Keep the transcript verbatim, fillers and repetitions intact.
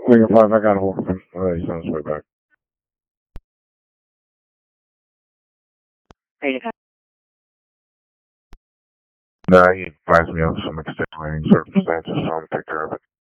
Lincoln five, I got a hold of him. Uh, he's on his way back. Hey, Nah, he advised me of some extenuating circumstances, so I'm gonna take care of it.